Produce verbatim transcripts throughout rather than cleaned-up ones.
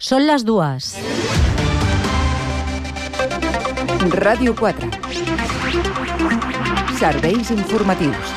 Són les dues. Ràdio quatre. Serveis informatius.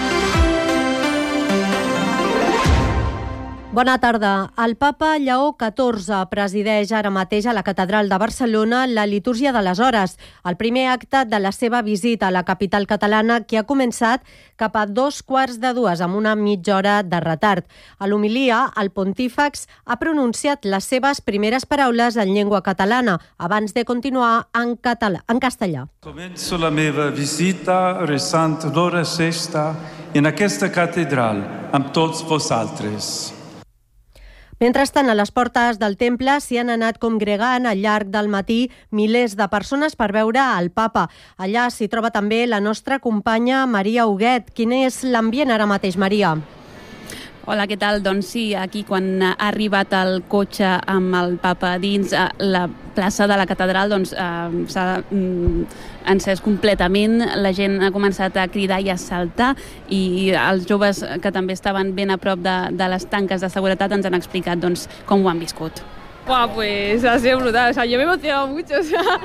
Bona tarda. El papa Lleó catorze presideix ara mateix a la Catedral de Barcelona la litúrgia de les hores, el primer acte de la seva visita a la capital catalana, que ha començat cap a dos quarts de dues amb una mitja hora de retard. A l'homilia, el pontífex ha pronunciat les seves primeres paraules en llengua catalana abans de continuar en, català, en castellà. Començo la meva visita resant l'hora sexta en aquesta catedral amb tots vosaltres. Mentrestant, a les portes del temple s'hi han anat congregant al llarg del matí milers de persones per veure el papa. Allà s'hi troba també la nostra companya Maria Huguet. Quin és l'ambient ara mateix, Maria? Hola, què tal? Doncs sí, aquí quan ha arribat el cotxe amb el papa dins, la plaça de la catedral doncs, eh, s'ha encès completament, la gent ha començat a cridar i a saltar i els joves que també estaven ben a prop de, de les tanques de seguretat ens han explicat doncs, com ho han viscut. Buah, pues ha sido brutal, o sea, yo me he emocionado mucho, o sea...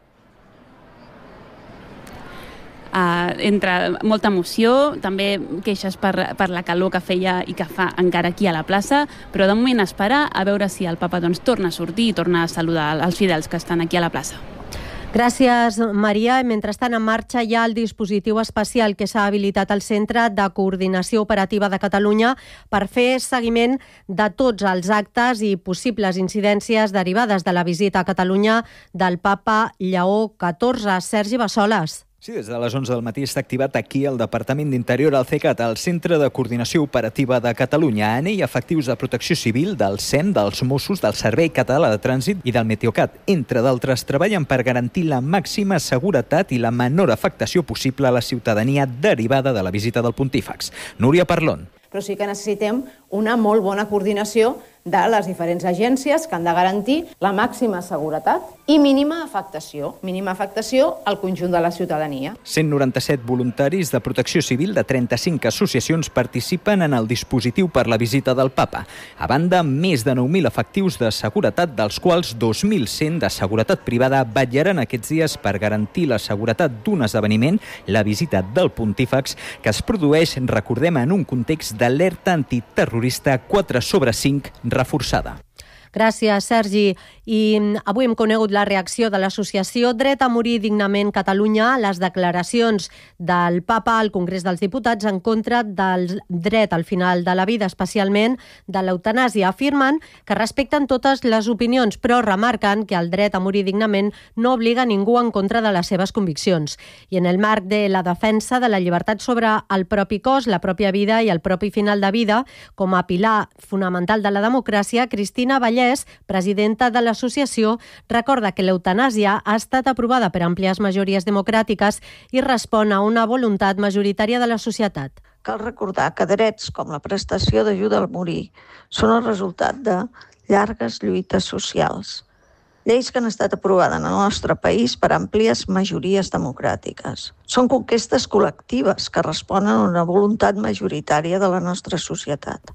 Uh, entre molta emoció, també queixes per, per la calor que feia i que fa encara aquí a la plaça, però de moment espera a veure si el papa doncs, torna a sortir i torna a saludar els fidels que estan aquí a la plaça. Gràcies, Maria. Mentrestant, en marxa hi ha el dispositiu especial que s'ha habilitat al Centre de Coordinació Operativa de Catalunya per fer seguiment de tots els actes i possibles incidències derivades de la visita a Catalunya del papa Lleó catorze. Sergi Bassoles. Sí, des de les onze del matí està activat aquí el Departament d'Interior, al CECAT, el Centre de Coordinació Operativa de Catalunya. En ell, efectius de Protecció Civil, del S E M, dels Mossos, del Servei Català de Trànsit i del Meteocat, entre d'altres, treballen per garantir la màxima seguretat i la menor afectació possible a la ciutadania derivada de la visita del pontífex. Núria Parlon. Però sí que necessitem una molt bona coordinació de les diferents agències que han de garantir la màxima seguretat i mínima afectació, mínima afectació al conjunt de la ciutadania. cent noranta-set voluntaris de protecció civil de trenta-cinc associacions participen en el dispositiu per la visita del papa. A banda, més de nou mil efectius de seguretat, dels quals dos mil cent de seguretat privada vetllaran aquests dies per garantir la seguretat d'un esdeveniment, la visita del pontífex, que es produeix, recordem, en un context d'alerta antiterrorista quatre sobre cinc reforçada. Gràcies, Sergi. I avui hem conegut la reacció de l'associació Dret a Morir Dignament Catalunya a les declaracions del papa al Congrés dels Diputats en contra del dret al final de la vida, especialment de l'eutanàsia. Afirmen que respecten totes les opinions, però remarquen que el dret a morir dignament no obliga ningú en contra de les seves conviccions. I en el marc de la defensa de la llibertat sobre el propi cos, la pròpia vida i el propi final de vida, com a pilar fonamental de la democràcia, Cristina Vallès, presidenta de l'associació, recorda que l'eutanàsia ha estat aprovada per àmplies majories democràtiques i respon a una voluntat majoritària de la societat. Cal recordar que drets com la prestació d'ajuda al morir són el resultat de llargues lluites socials. Lleis que han estat aprovades en el nostre país per àmplies majories democràtiques. Són conquestes col·lectives que responen a una voluntat majoritària de la nostra societat.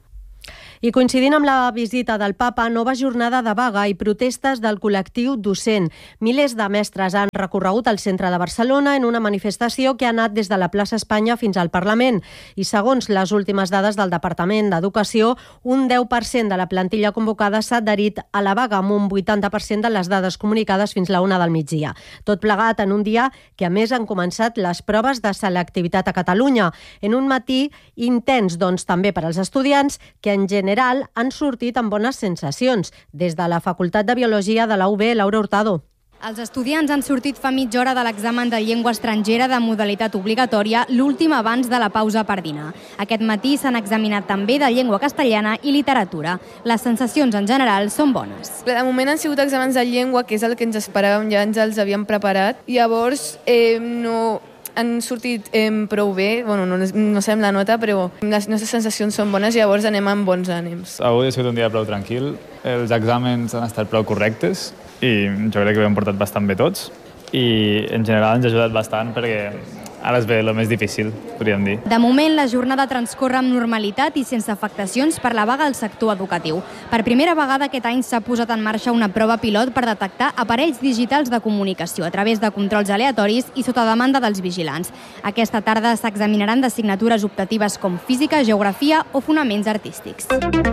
I coincidint amb la visita del papa, nova jornada de vaga i protestes del col·lectiu docent. Milers de mestres han recorregut al centre de Barcelona en una manifestació que ha anat des de la plaça Espanya fins al Parlament. I segons les últimes dades del Departament d'Educació, un deu per cent de la plantilla convocada s'ha adherit a la vaga, amb un vuitanta per cent de les dades comunicades fins la una del migdia. Tot plegat en un dia que, a més, han començat les proves de selectivitat a Catalunya. En un matí intens, doncs, també per als estudiants, que en general general han sortit amb bones sensacions. Des de la Facultat de Biologia de la U B, Laura Hurtado. Els estudiants han sortit fa mitja hora de l'examen de llengua estrangera de modalitat obligatòria, l'últim abans de la pausa per dinar. Aquest matí s'han examinat també de llengua castellana i literatura. Les sensacions en general són bones. De moment han sigut exàmens de llengua, que és el que ens esperàvem, ja ens els havíem preparat. Llavors, eh, no... han sortit eh, prou bé, bueno, no, no sabem la nota, però les nostres sensacions són bones, llavors anem amb bons ànims. Avui ha sigut un dia prou tranquil, els exàmens han estat prou correctes i jo crec que ho hem portat bastant bé tots i en general ens ha ajudat bastant perquè ara es ve el més difícil, podríem dir. De moment, la jornada transcorre amb normalitat i sense afectacions per la vaga al sector educatiu. Per primera vegada aquest any s'ha posat en marxa una prova pilot per detectar aparells digitals de comunicació a través de controls aleatoris i sota demanda dels vigilants. Aquesta tarda s'examinaran d'assignatures optatives com física, geografia o fonaments artístics.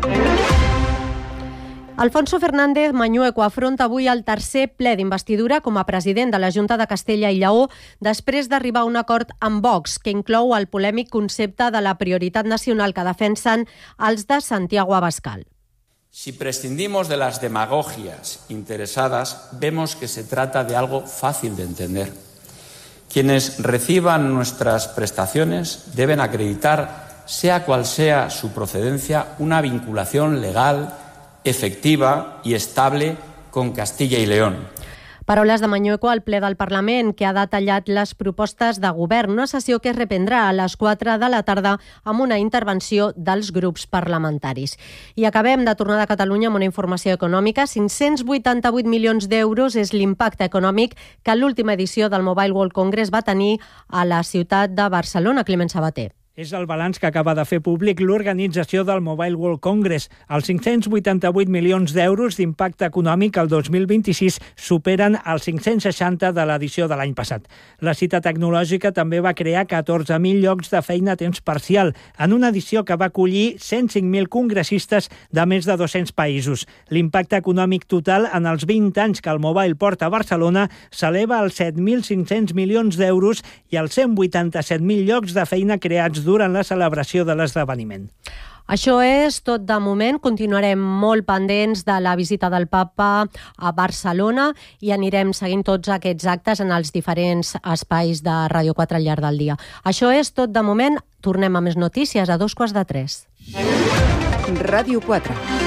Alfonso Fernández Mañueco afronta avui el tercer ple d'investidura com a president de la Junta de Castella i Lleó després d'arribar a un acord amb Vox que inclou el polèmic concepte de la prioritat nacional que defensen els de Santiago Abascal. Si prescindimos de las demagogias interesadas, vemos que se trata de algo fácil de entender. Quienes reciban nuestras prestaciones deben acreditar, sea cual sea su procedencia, una vinculación legal, efectiva i estable con Castilla y León. Paraules de Mañueco al ple del Parlament, que ha detallat les propostes de govern, una sessió que es reprendrà a les quatre de la tarda amb una intervenció dels grups parlamentaris. I acabem de tornar de Catalunya amb una informació econòmica. cinc-cents vuitanta-vuit milions d'euros és l'impacte econòmic que l'última edició del Mobile World Congress va tenir a la ciutat de Barcelona. Climent Sabater. És el balanç que acaba de fer públic l'organització del Mobile World Congress. Els cinc-cents vuitanta-vuit milions d'euros d'impacte econòmic el dos mil vint-i-sis superen els cinc-cents seixanta de l'edició de l'any passat. La cita tecnològica també va crear catorze mil llocs de feina a temps parcial, en una edició que va acollir cent cinc mil congressistes de més de dos-cents països. L'impacte econòmic total en els vint anys que el Mobile porta a Barcelona s'eleva als set mil cinc-cents milions d'euros i als cent vuitanta-set mil llocs de feina creats durant la celebració de l'esdeveniment. Això és tot de moment. Continuarem molt pendents de la visita del Papa a Barcelona i anirem seguint tots aquests actes en els diferents espais de Ràdio quatre al llarg del dia. Això és tot de moment. Tornem a més notícies a dos quarts de tres. Ràdio quatre.